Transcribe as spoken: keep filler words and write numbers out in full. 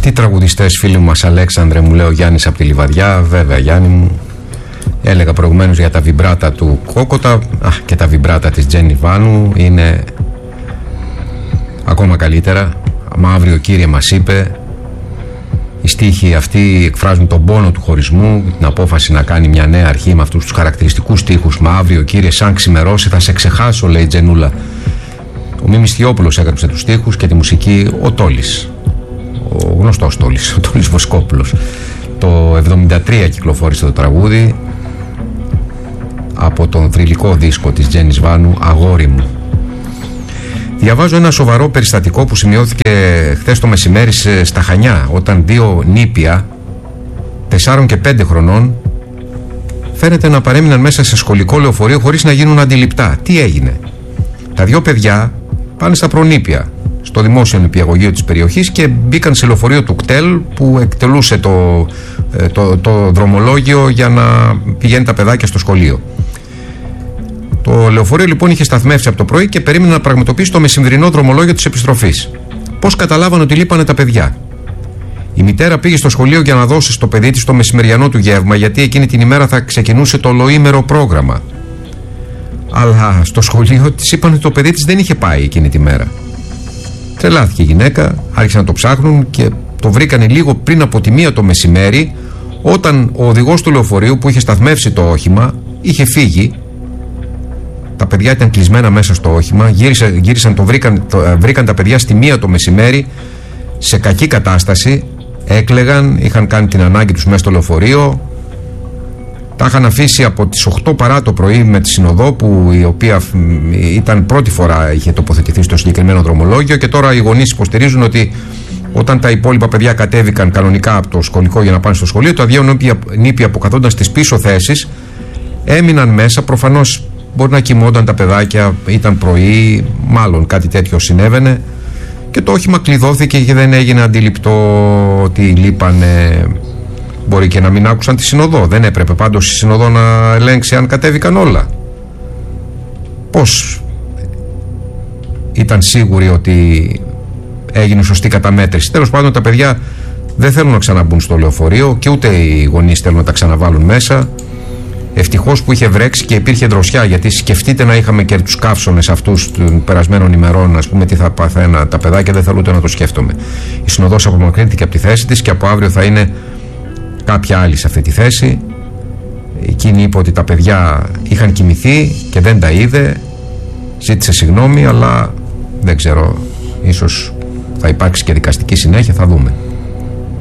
Τι τραγουδιστές φίλοι μας, Αλέξανδρε, μου λέει ο Γιάννης από τη Λιβαδιά. Βέβαια, Γιάννη μου, έλεγα προηγουμένως για τα βιμπράτα του Κόκοτα. Α, και τα βιμπράτα της Τζένι Βάνου είναι ακόμα καλύτερα. Μα αύριο, κύριε, μας είπε. Οι στίχοι αυτοί εκφράζουν τον πόνο του χωρισμού, την απόφαση να κάνει μια νέα αρχή με αυτούς τους χαρακτηριστικούς στίχους. Μα αύριο, κύριε, σαν ξημερώσει θα σε ξεχάσω, λέει η Τζενούλα. Ο Μίμης Θειόπουλος έγραψε τους στίχους και τη μουσική ο Τόλης, ο γνωστός Τόλης, ο Τόλης Βοσκόπουλος. Το εβδομήντα τρία κυκλοφόρησε το τραγούδι από τον θρυλικό δίσκο της Τζένις Βάνου, «Αγόρι μου». Διαβάζω ένα σοβαρό περιστατικό που σημειώθηκε χθες το μεσημέρι στα Χανιά, όταν δύο νήπια τεσσάρων και πέντε χρονών φαίνεται να παρέμειναν μέσα σε σχολικό λεωφορείο χωρίς να γίνουν αντιληπτά. Τι έγινε? Τα δύο παιδιά πάνε στα προνήπια στο δημόσιο νηπιαγωγείο της περιοχής και μπήκαν σε λεωφορείο του ΚΤΕΛ που εκτελούσε το, το, το δρομολόγιο για να πηγαίνει τα παιδάκια στο σχολείο. Το λεωφορείο λοιπόν είχε σταθμεύσει από το πρωί και περίμενε να πραγματοποιήσει το μεσημβρινό δρομολόγιο της επιστροφής. Πώς καταλάβανε ότι λείπανε τα παιδιά? Η μητέρα πήγε στο σχολείο για να δώσει στο παιδί της το μεσημεριανό του γεύμα, γιατί εκείνη την ημέρα θα ξεκινούσε το ολοήμερο πρόγραμμα. Αλλά στο σχολείο της είπαν ότι το παιδί της δεν είχε πάει εκείνη τη μέρα. Τρελάθηκε η γυναίκα, άρχισαν να το ψάχνουν και το βρήκανε λίγο πριν από τη μία το μεσημέρι, όταν ο οδηγός του λεωφορείου που είχε σταθμεύσει το όχημα είχε φύγει. Τα παιδιά ήταν κλεισμένα μέσα στο όχημα, γύρισαν, γύρισαν το βρήκαν, το, βρήκαν τα παιδιά στη μία το μεσημέρι σε κακή κατάσταση, έκλαιγαν, είχαν κάνει την ανάγκη τους μέσα στο λεωφορείο. Τα είχαν αφήσει από τις οκτώ παρά το πρωί με τη συνοδό, που η οποία ήταν πρώτη φορά είχε τοποθετηθεί στο συγκεκριμένο δρομολόγιο, και τώρα οι γονείς υποστηρίζουν ότι όταν τα υπόλοιπα παιδιά κατέβηκαν κανονικά από το σχολικό για να πάνε στο σχολείο, τα δύο νήπια που καθόνταν στις πίσω θέσεις έμειναν μέσα. Προφανώς μπορεί να κοιμόνταν τα παιδάκια, ήταν πρωί, μάλλον κάτι τέτοιο συνέβαινε, και το όχημα κλειδώθηκε και δεν έγινε αντιληπτό ότι λείπανε. Μπορεί και να μην άκουσαν τη συνοδό. Δεν έπρεπε πάντως η συνοδό να ελέγξει αν κατέβηκαν όλα? Πώς ήταν σίγουροι ότι έγινε σωστή καταμέτρηση? Τέλος πάντων, τα παιδιά δεν θέλουν να ξαναμπούν στο λεωφορείο και ούτε οι γονείς θέλουν να τα ξαναβάλουν μέσα. Ευτυχώς που είχε βρέξει και υπήρχε δροσιά, γιατί σκεφτείτε να είχαμε και τους καύσονες αυτούς των περασμένων ημερών, ας πούμε, τι θα παθαίναν τα παιδάκια, δεν θέλω ούτε να το σκέφτομαι. Η συνοδός απομακρύνθηκε από τη θέση της και από αύριο θα είναι κάποια άλλη σε αυτή τη θέση. Εκείνη είπε ότι τα παιδιά είχαν κοιμηθεί και δεν τα είδε, ζήτησε συγγνώμη, αλλά δεν ξέρω, ίσως θα υπάρξει και δικαστική συνέχεια, θα δούμε.